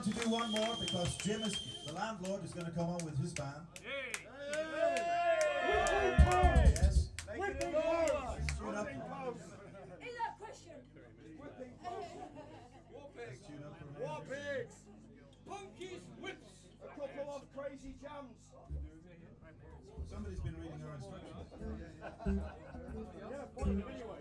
to do one more because Jim is, the landlord, is going to come on with his band. Yes. Tune up. Is that question? War pigs. Punkies, whips. A couple of crazy jams. Somebody's been reading our instructions. Yeah,